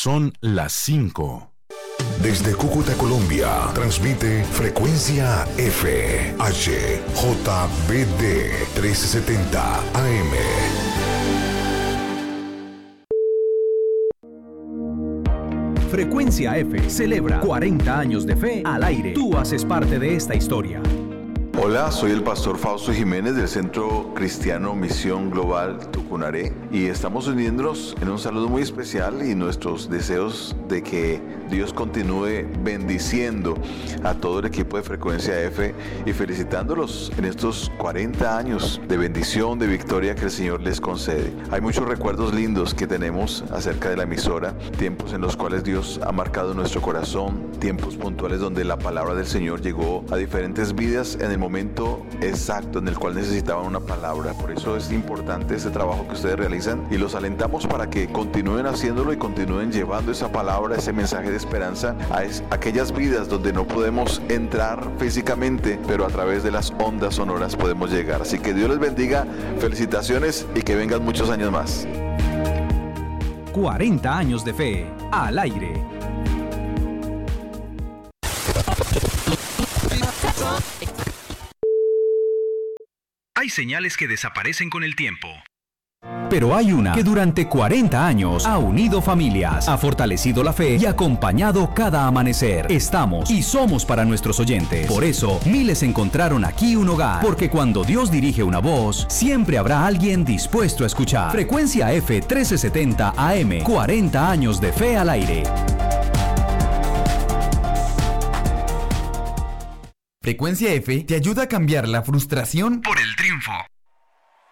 Son las 5. Desde Cúcuta, Colombia, transmite Frecuencia F, HJBD 1370 AM. Frecuencia F celebra 40 años de fe al aire. Tú haces parte de esta historia. Hola, soy el pastor Fausto Jiménez del Centro Cristiano Misión Global Tucunaré y estamos uniéndonos en un saludo muy especial y nuestros deseos de que Dios continúe bendiciendo a todo el equipo de Frecuencia F y felicitándolos en estos 40 años de bendición, de victoria que el Señor les concede. Hay muchos recuerdos lindos que tenemos acerca de la emisora, tiempos en los cuales Dios ha marcado nuestro corazón, tiempos puntuales donde la palabra del Señor llegó a diferentes vidas en el momento exacto en el cual necesitaban una palabra. Por eso es importante este trabajo que ustedes realizan y los alentamos para que continúen haciéndolo y continúen llevando esa palabra, ese mensaje de esperanza a aquellas vidas donde no podemos entrar físicamente, pero a través de las ondas sonoras podemos llegar. Así que Dios les bendiga, felicitaciones y que vengan muchos años más. 40 años de fe al aire. Hay señales que desaparecen con el tiempo. Pero hay una que durante 40 años ha unido familias, ha fortalecido la fe y acompañado cada amanecer. Estamos y somos para nuestros oyentes. Por eso, miles encontraron aquí un hogar. Porque cuando Dios dirige una voz, siempre habrá alguien dispuesto a escuchar. Frecuencia F 1370 AM, 40 años de fe al aire. Frecuencia F te ayuda a cambiar la frustración por el triunfo.